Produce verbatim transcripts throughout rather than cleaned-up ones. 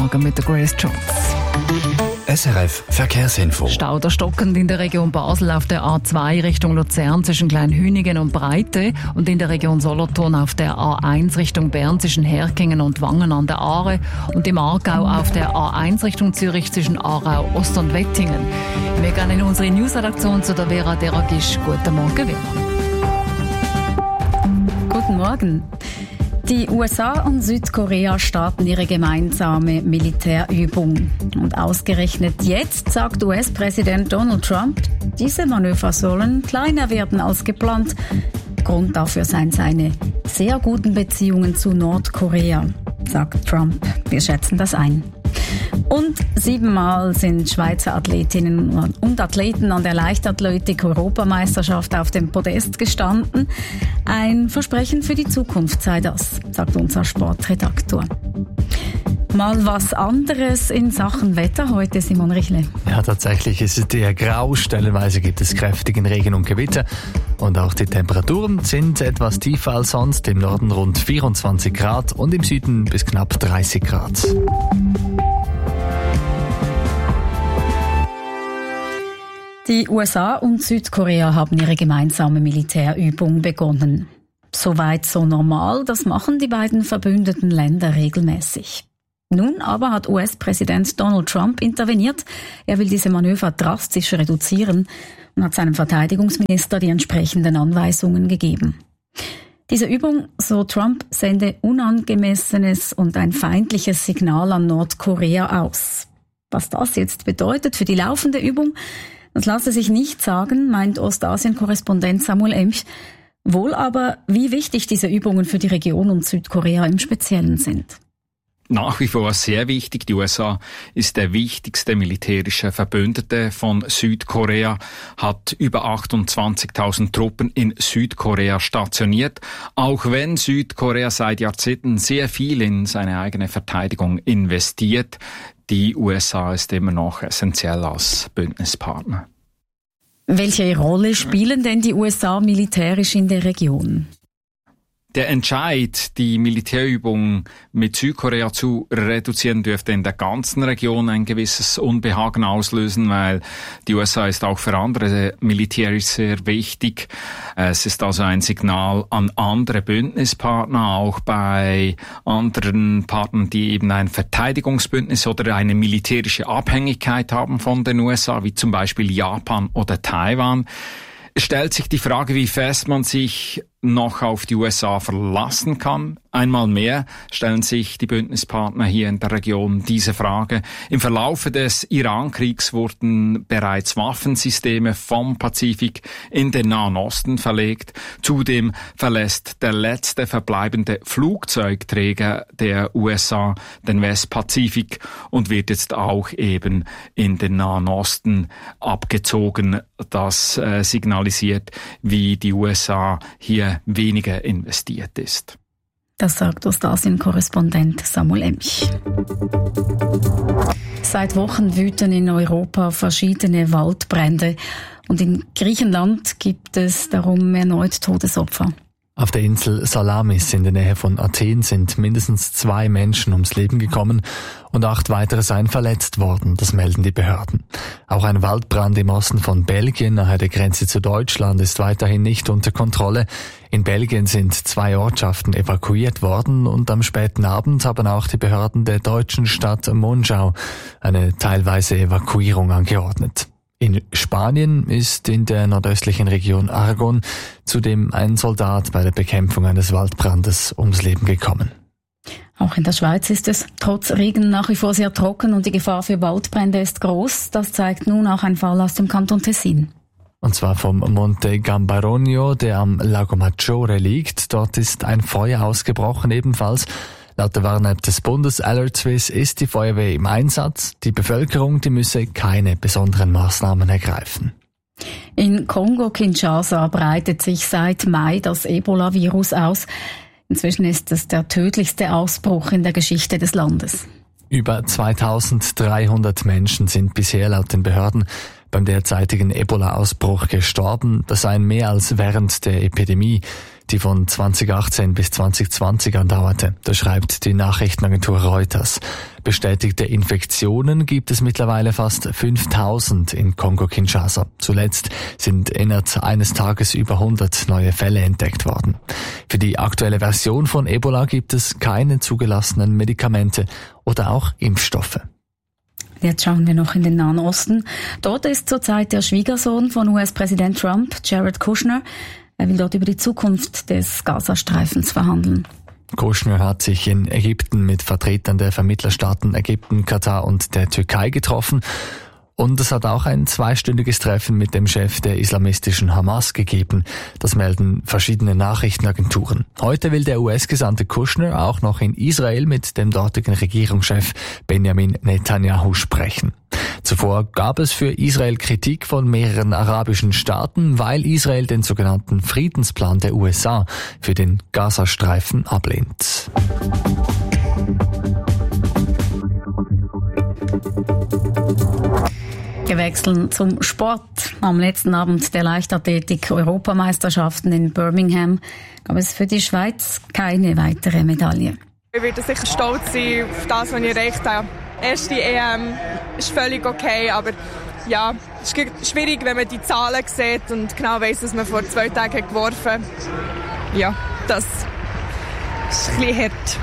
Morgen mit der Grace Jones. S R F Verkehrsinfo. Stau oder stockend in der Region Basel auf der A zwei Richtung Luzern zwischen Kleinhünigen und Breite und in der Region Solothurn auf der A eins Richtung Bern zwischen Herkingen und Wangen an der Aare und im Aargau auf der A eins Richtung Zürich zwischen Aarau Ost und Wettingen. Wir gehen in unsere Newsredaktion zu der Vera Deragisch. Guten Morgen, Vera. Guten Morgen. Die U S A und Südkorea starten ihre gemeinsame Militärübung. Und ausgerechnet jetzt sagt U S-Präsident Donald Trump, diese Manöver sollen kleiner werden als geplant. Grund dafür seien seine sehr guten Beziehungen zu Nordkorea, sagt Trump. Wir schätzen das ein. Und siebenmal sind Schweizer Athletinnen und Athleten an der Leichtathletik-Europameisterschaft auf dem Podest gestanden. Ein Versprechen für die Zukunft sei das, sagt unser Sportredaktor. Mal was anderes in Sachen Wetter heute, Simon Richle. Ja, tatsächlich ist es eher grau. Stellenweise gibt es kräftigen Regen und Gewitter. Und auch die Temperaturen sind etwas tiefer als sonst. Im Norden rund vierundzwanzig Grad und im Süden bis knapp dreißig Grad. Die U S A und Südkorea haben ihre gemeinsame Militärübung begonnen. Soweit so normal, das machen die beiden verbündeten Länder regelmäßig. Nun aber hat U S-Präsident Donald Trump interveniert. Er will diese Manöver drastisch reduzieren und hat seinem Verteidigungsminister die entsprechenden Anweisungen gegeben. Diese Übung, so Trump, sende unangemessenes und ein feindliches Signal an Nordkorea aus. Was das jetzt bedeutet für die laufende Übung, das lasse sich nicht sagen, meint Ostasien-Korrespondent Samuel Emch. Wohl aber, wie wichtig diese Übungen für die Region und Südkorea im Speziellen sind. Nach wie vor sehr wichtig. Die U S A ist der wichtigste militärische Verbündete von Südkorea, hat über achtundzwanzigtausend Truppen in Südkorea stationiert, auch wenn Südkorea seit Jahrzehnten sehr viel in seine eigene Verteidigung investiert. Die U S A ist immer noch essentiell als Bündnispartner. Welche Rolle spielen denn die U S A militärisch in der Region? Der Entscheid, die Militärübung mit Südkorea zu reduzieren, dürfte in der ganzen Region ein gewisses Unbehagen auslösen, weil die U S A ist auch für andere militärisch sehr wichtig. Es ist also ein Signal an andere Bündnispartner, auch bei anderen Partnern, die eben ein Verteidigungsbündnis oder eine militärische Abhängigkeit haben von den U S A, wie zum Beispiel Japan oder Taiwan. Es stellt sich die Frage, wie fest man sich noch auf die U S A verlassen kann. Einmal mehr stellen sich die Bündnispartner hier in der Region diese Frage. Im Verlaufe des Iran-Kriegs wurden bereits Waffensysteme vom Pazifik in den Nahen Osten verlegt. Zudem verlässt der letzte verbleibende Flugzeugträger der U S A den Westpazifik und wird jetzt auch eben in den Nahen Osten abgezogen. Das äh, signalisiert, wie die U S A hier weniger investiert ist. Das sagt Ostasien-Korrespondent Samuel Emch. Seit Wochen wüten in Europa verschiedene Waldbrände und in Griechenland gibt es darum erneut Todesopfer. Auf der Insel Salamis in der Nähe von Athen sind mindestens zwei Menschen ums Leben gekommen und acht weitere seien verletzt worden, das melden die Behörden. Auch ein Waldbrand im Osten von Belgien nahe der Grenze zu Deutschland ist weiterhin nicht unter Kontrolle. In Belgien sind zwei Ortschaften evakuiert worden und am späten Abend haben auch die Behörden der deutschen Stadt Monschau eine teilweise Evakuierung angeordnet. In Spanien ist in der nordöstlichen Region Aragon zudem ein Soldat bei der Bekämpfung eines Waldbrandes ums Leben gekommen. Auch in der Schweiz ist es trotz Regen nach wie vor sehr trocken und die Gefahr für Waldbrände ist groß. Das zeigt nun auch ein Fall aus dem Kanton Tessin. Und zwar vom Monte Gambaronio, der am Lago Maggiore liegt. Dort ist ein Feuer ausgebrochen ebenfalls. Laut der Warn-App des Bundes Alert Swiss ist die Feuerwehr im Einsatz. Die Bevölkerung, die müsse keine besonderen Maßnahmen ergreifen. In Kongo-Kinshasa breitet sich seit Mai das Ebola-Virus aus. Inzwischen ist es der tödlichste Ausbruch in der Geschichte des Landes. Über zweitausenddreihundert Menschen sind bisher laut den Behörden beim derzeitigen Ebola-Ausbruch gestorben. Das seien mehr als während der Epidemie. die von zweitausendachtzehn bis zweitausendzwanzig andauerte. Das schreibt die Nachrichtenagentur Reuters. Bestätigte Infektionen gibt es mittlerweile fast fünftausend in Kongo-Kinshasa. Zuletzt sind innerhalb eines Tages über hundert neue Fälle entdeckt worden. Für die aktuelle Version von Ebola gibt es keine zugelassenen Medikamente oder auch Impfstoffe. Jetzt schauen wir noch in den Nahen Osten. Dort ist zurzeit der Schwiegersohn von U S-Präsident Trump, Jared Kushner. Er will dort über die Zukunft des Gazastreifens verhandeln. Kushner hat sich in Ägypten mit Vertretern der Vermittlerstaaten Ägypten, Katar und der Türkei getroffen. Und es hat auch ein zweistündiges Treffen mit dem Chef der islamistischen Hamas gegeben. Das melden verschiedene Nachrichtenagenturen. Heute will der U S-Gesandte Kushner auch noch in Israel mit dem dortigen Regierungschef Benjamin Netanyahu sprechen. Zuvor gab es für Israel Kritik von mehreren arabischen Staaten, weil Israel den sogenannten Friedensplan der U S A für den Gazastreifen ablehnt. Wir wechseln zum Sport. Am letzten Abend der Leichtathletik-Europameisterschaften in Birmingham gab es für die Schweiz keine weitere Medaille. Ich werde sicher stolz sein auf das, was ich erreicht habe. Erste E M ist völlig okay, aber ja, es ist schwierig, wenn man die Zahlen sieht und genau weiss, dass man vor zwei Tagen geworfen hat. Ja, das ist ein bisschen hart.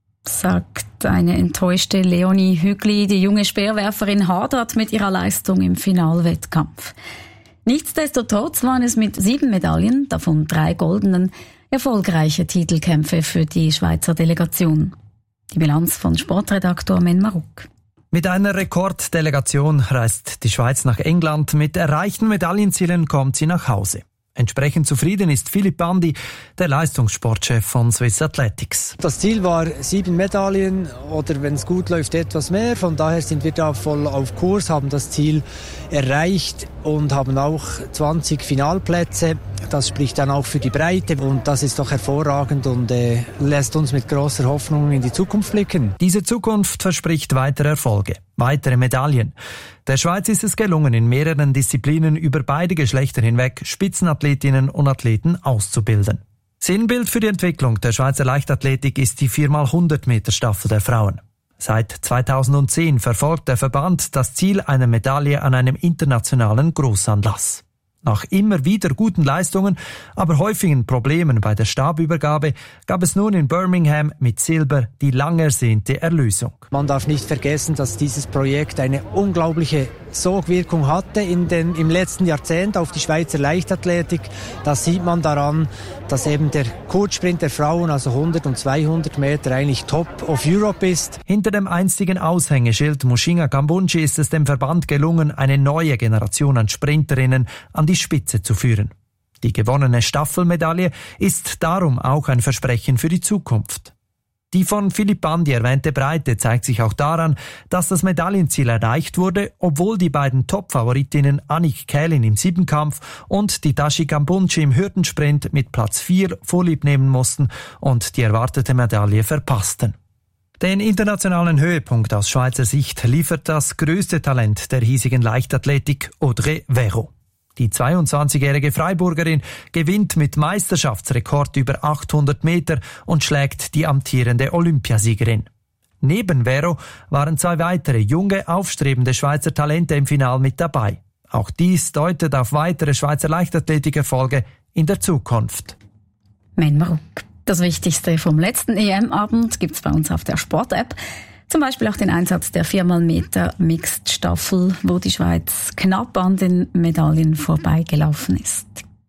Sagt eine enttäuschte Leonie Hügli. Die junge Speerwerferin hadert mit ihrer Leistung im Finalwettkampf. Nichtsdestotrotz waren es mit sieben Medaillen, davon drei goldenen, erfolgreiche Titelkämpfe für die Schweizer Delegation. Die Bilanz von Sportredaktor Men Maruk. Mit einer Rekorddelegation reist die Schweiz nach England. Mit erreichten Medaillenzielen kommt sie nach Hause. Entsprechend zufrieden ist Philipp Bandi, der Leistungssportchef von Swiss Athletics. Das Ziel war sieben Medaillen oder wenn es gut läuft etwas mehr. Von daher sind wir da voll auf Kurs, haben das Ziel erreicht und haben auch zwanzig Finalplätze. Das spricht dann auch für die Breite und das ist doch hervorragend und äh, lässt uns mit großer Hoffnung in die Zukunft blicken. Diese Zukunft verspricht weitere Erfolge, weitere Medaillen. Der Schweiz ist es gelungen, in mehreren Disziplinen über beide Geschlechter hinweg Spitzenathletinnen und Athleten auszubilden. Sinnbild für die Entwicklung der Schweizer Leichtathletik ist die vier mal hundert Meter Staffel der Frauen. Seit zweitausendzehn verfolgt der Verband das Ziel einer Medaille an einem internationalen Großanlass. Nach immer wieder guten Leistungen, aber häufigen Problemen bei der Stabübergabe gab es nun in Birmingham mit Silber die lang ersehnte Erlösung. Man darf nicht vergessen, dass dieses Projekt eine unglaubliche Sogwirkung hatte in den, im letzten Jahrzehnt auf die Schweizer Leichtathletik. Das sieht man daran, dass eben der Kurzsprint der Frauen, also hundert und zweihundert Meter, eigentlich Top of Europe ist. Hinter dem einstigen Aushängeschild Mushinga Kambunji ist es dem Verband gelungen, eine neue Generation an Sprinterinnen an die Spitze zu führen. Die gewonnene Staffelmedaille ist darum auch ein Versprechen für die Zukunft. Die von Philipp Bandi erwähnte Breite zeigt sich auch daran, dass das Medaillenziel erreicht wurde, obwohl die beiden Top-Favoritinnen Annick Kählin im Siebenkampf und die Tashi Kambunji im Hürdensprint mit Platz vier Vorlieb nehmen mussten und die erwartete Medaille verpassten. Den internationalen Höhepunkt aus Schweizer Sicht liefert das größte Talent der hiesigen Leichtathletik, Audrey Vero. Die zweiundzwanzigjährige Freiburgerin gewinnt mit Meisterschaftsrekord über achthundert Meter und schlägt die amtierende Olympiasiegerin. Neben Vero waren zwei weitere junge, aufstrebende Schweizer Talente im Finale mit dabei. Auch dies deutet auf weitere Schweizer Leichtathletikerfolge in der Zukunft. Men Maruk. Das Wichtigste vom letzten E M-Abend gibt's bei uns auf der Sport-App. Zum Beispiel auch den Einsatz der vier mal Meter Mixed Staffel, wo die Schweiz knapp an den Medaillen vorbeigelaufen ist.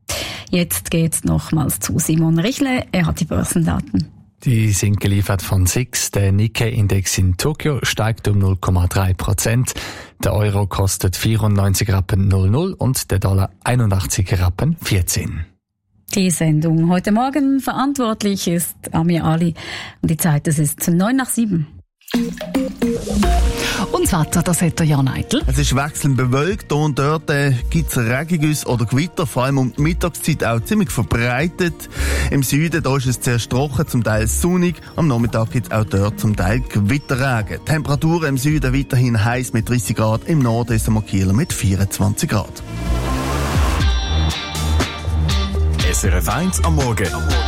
Jetzt geht's nochmals zu Simon Richle. Er hat die Börsendaten. Die sind geliefert von S I X. Der Nikkei-Index in Tokio steigt um null Komma drei Prozent. Der Euro kostet vierundneunzig Rappen null null und der Dollar einundachtzig Rappen vierzehn. Die Sendung heute Morgen verantwortlich ist Amir Ali. Und die Zeit, das ist neun nach sieben. Und das Wetter, das hat der Jan Eitel. Es ist wechselnd bewölkt, hier und dort äh, gibt es Regengüsse oder Gewitter, vor allem um die Mittagszeit auch ziemlich verbreitet. Im Süden da ist es zuerst trocken, zum Teil sonnig, am Nachmittag gibt es auch dort zum Teil Gewitterregen. Temperaturen im Süden weiterhin heiß mit dreißig Grad, im Norden ist es Kieler mit vierundzwanzig Grad. S R F eins am Morgen.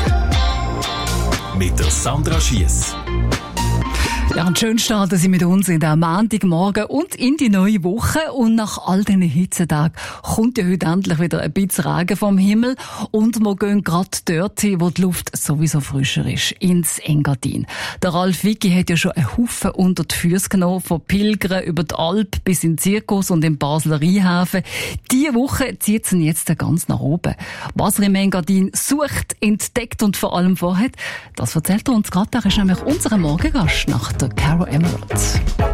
Mit der Sandra Schiess. Ja, und schön starten Sie mit uns in den Montagmorgen und in die neue Woche. Und nach all diesen Hitzetagen kommt ja heute endlich wieder ein bisschen Regen vom Himmel. Und wir gehen gerade dort hin, wo die Luft sowieso frischer ist, ins Engadin. Der Ralf Wicki hat ja schon einen Haufen unter die Füße genommen, von Pilgern über die Alp bis in den Zirkus und im Basler Rheinhafen. Diese Woche zieht es ihn jetzt ganz nach oben. Was er im Engadin sucht, entdeckt und vor allem vorhat, das erzählt er uns gerade. Er ist nämlich unser Morgengast nach der Caro Emerald.